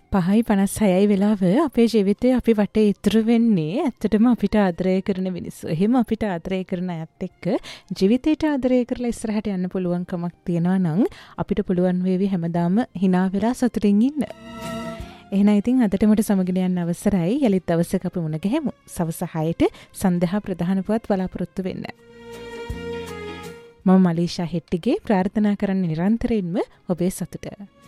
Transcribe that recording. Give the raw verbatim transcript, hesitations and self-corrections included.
පහයි පනස් හයයි වෙලාව අපේ ජීවිතේ අපි වටේ ඉතුරු වෙන්නේ ඇත්තටම අපිට ආදරය කරන මිනිස්සු. එහෙම අපිට ආදරය කරන අයත් එක්ක ජීවිතේට ආදරය කරලා ඉස්සරහට යන්න පුළුවන් කමක් තියනවා නම් අපිට පුළුවන් වේවි හැමදාම hina වෙලා සතුටින් ඉන්න. එහෙනම් ඉතින් අදට මට සමගින යන්න අවසරයි. යලිත් දවසක අපි මුණ ගැහෙමු. සවස හයට සන්ධ්‍යා ප්‍රධාන පුවත් බලාපොරොත්තු වෙන්න. මම මලීෂා හෙට්ටිගේ ප්‍රාර්ථනා කරන්නේ නිරන්තරයෙන්ම ඔබේ සතුට.